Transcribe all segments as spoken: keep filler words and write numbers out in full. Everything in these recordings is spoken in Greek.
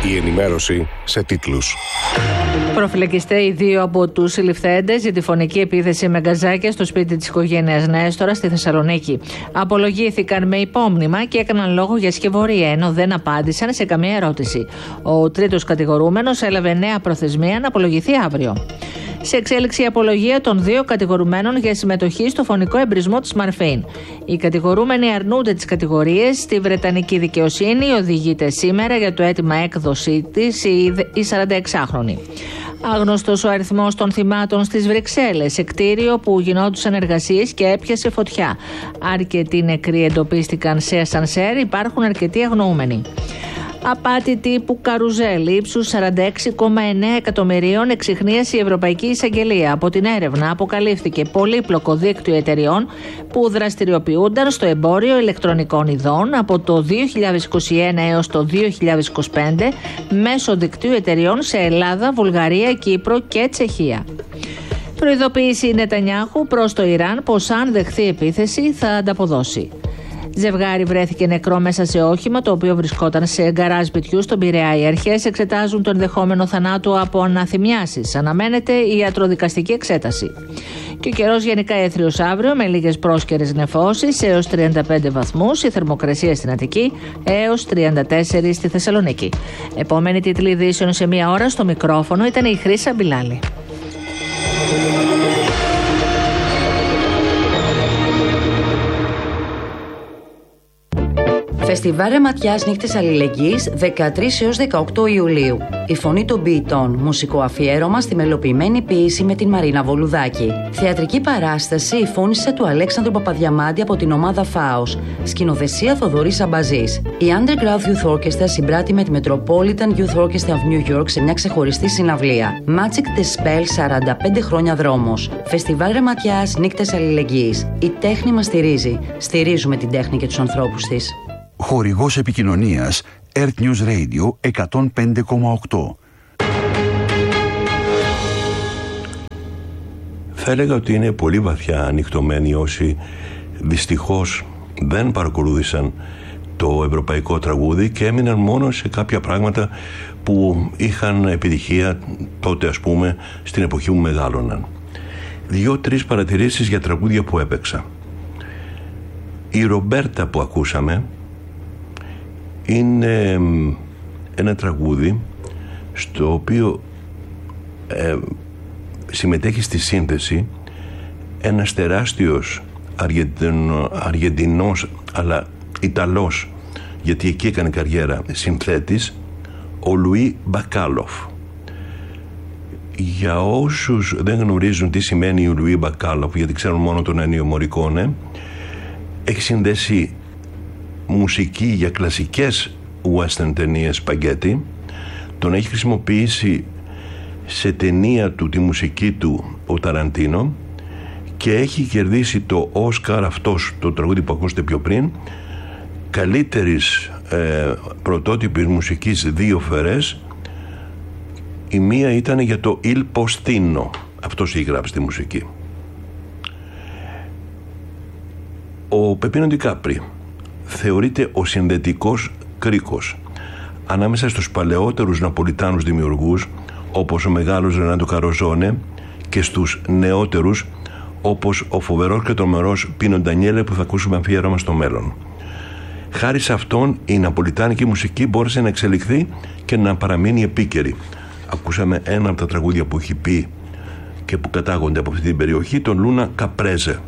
Η ενημέρωση σε τίτλους. Προφυλακιστέ οι δύο από τους συλληφθέντες για τη φωνική επίθεση με γκαζάκια στο σπίτι της οικογένειας Νέστορα στη Θεσσαλονίκη. Απολογήθηκαν με υπόμνημα και έκαναν λόγο για σκευωρία, ενώ δεν απάντησαν σε καμία ερώτηση. Ο τρίτος κατηγορούμενος έλαβε νέα προθεσμία να απολογηθεί αύριο. Σε εξέλιξη η απολογία των δύο κατηγορουμένων για συμμετοχή στο φωνικό εμπρισμό της Μαρφέιν. Οι κατηγορούμενοι αρνούνται τις κατηγορίες. Στη Βρετανική δικαιοσύνη οδηγείται σήμερα για το αίτημα έκδοσή της η σαρανταεξάχρονη. Άγνωστος ο αριθμός των θυμάτων στις Βρυξέλλες, σε κτίριο που γινόντουσαν εργασίες και έπιασε φωτιά. Αρκετοί νεκροί εντοπίστηκαν σε ασανσέρ, υπάρχουν αρκετοί αγνοούμενοι. Απάτη τύπου καρουζέλ ύψους σαράντα έξι κόμμα εννέα εκατομμυρίων εξιχνίασε η Ευρωπαϊκή Εισαγγελία. Από την έρευνα αποκαλύφθηκε πολύπλοκο δίκτυο εταιριών που δραστηριοποιούνταν στο εμπόριο ηλεκτρονικών ειδών από το δύο χιλιάδες είκοσι ένα έως το δύο χιλιάδες είκοσι πέντε μέσω δικτύου εταιριών σε Ελλάδα, Βουλγαρία, Κύπρο και Τσεχία. Προειδοποίηση Νετανιάχου προς το Ιράν πως αν δεχθεί επίθεση θα ανταποδώσει. Ζευγάρι βρέθηκε νεκρό μέσα σε όχημα το οποίο βρισκόταν σε γκαράζ σπιτιού στον Πειραιά. Οι αρχές εξετάζουν το ενδεχόμενο θανάτου από αναθυμιάσεις. Αναμένεται η ιατροδικαστική εξέταση. Και ο καιρός γενικά έθριος αύριο με λίγες πρόσκαιρες νεφώσεις έως τριάντα πέντε βαθμούς. Η θερμοκρασία στην Αττική έως τριάντα τέσσερα στη Θεσσαλονίκη. Επόμενη τίτλη ειδήσεων σε μία ώρα στο μικρόφωνο ήταν η Χρύσα Μπιλάλη. Φεστιβάλ Ρεματιάς Νύχτες Αλληλεγγύης δεκατρείς έως δεκαοκτώ Ιουλίου. Η φωνή των ποιητών, μουσικό αφιέρωμα στη μελοποιημένη ποίηση με την Μαρίνα Βολουδάκη. Θεατρική παράσταση η φώνησε του Αλέξανδρου Παπαδιαμάντη από την ομάδα Φάος. Σκηνοθεσία Θοδωρής Αμπαζής. Η Underground Youth Orchestra συμπράττει με τη Metropolitan Youth Orchestra of New York σε μια ξεχωριστή συναυλία. Magic the Spell σαράντα πέντε χρόνια δρόμος. Φεστιβάλ Ρεματιάς Νύχτες Αλληλεγγύης. Η τέχνη μας στηρίζει. Στηρίζουμε την τέχνη και τους ανθρώπους της. Χορηγός επικοινωνίας Earth News Radio εκατόν πέντε κόμμα οκτώ. Θα έλεγα ότι είναι πολύ βαθιά ανοιχτωμένοι όσοι δυστυχώς δεν παρακολούθησαν το ευρωπαϊκό τραγούδι και έμειναν μόνο σε κάποια πράγματα που είχαν επιτυχία τότε, ας πούμε, στην εποχή που μεγάλωναν. Δύο-τρεις παρατηρήσεις για τραγούδια που έπαιξα. Η Ρομπέρτα που ακούσαμε είναι ένα τραγούδι στο οποίο ε, συμμετέχει στη σύνθεση ένας τεράστιος Αργεντινο, Αργεντινός αλλά Ιταλός, γιατί εκεί έκανε καριέρα, συνθέτης, ο Λουί Μπακάλοφ. Για όσους δεν γνωρίζουν τι σημαίνει ο Λουί Μπακάλοφ, γιατί ξέρουν μόνο τον Ένιο Μωρικόνε, έχει συνδέσει μουσική για κλασικές western ταινίες σπαγκέτι, τον έχει χρησιμοποιήσει σε ταινία του τη μουσική του ο Ταραντίνο και έχει κερδίσει το Όσκαρ αυτός, το τραγούδι που ακούσατε πιο πριν, καλύτερης ε, πρωτότυπης μουσικής δύο φορές. Η μία ήταν για το Il Postino, αυτός έχει γράψει τη μουσική. Ο Πεπίνο Ντικάπρι θεωρείται ο συνδετικός κρίκος ανάμεσα στους παλαιότερους Ναπολιτάνους δημιουργούς όπως ο μεγάλος Ρενάτο Καροζόνε και στους νεότερους όπως ο φοβερός και τρομερός Πίνο Ντανιέλε που θα ακούσουμε αφιέρωμα στο μέλλον. Χάρη σε αυτόν η ναπολιτάνικη μουσική μπόρεσε να εξελιχθεί και να παραμείνει επίκαιρη. Ακούσαμε ένα από τα τραγούδια που έχει πει και που κατάγονται από αυτή την περιοχή, τον Λούνα Καπρέζε.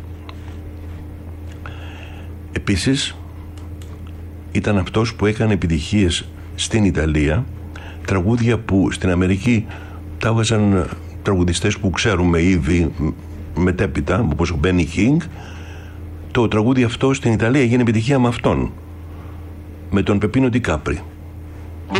Επίσης ήταν αυτός που έκανε επιτυχίες στην Ιταλία, τραγούδια που στην Αμερική τα έβαζαν τραγουδιστές που ξέρουμε ήδη μετέπειτα, όπως ο Μπένι Χινγκ. Το τραγούδι αυτό στην Ιταλία έγινε επιτυχία με αυτόν, με τον Πεπίνο Ντικάπρι.